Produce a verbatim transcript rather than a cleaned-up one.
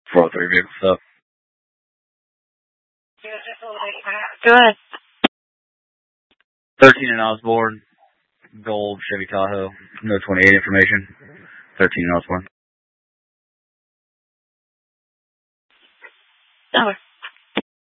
four oh three vehicle stuff. Go ahead. thirteen in Osborne, gold Chevy Tahoe, no twenty-eight information. thirteen in Osborne. Over.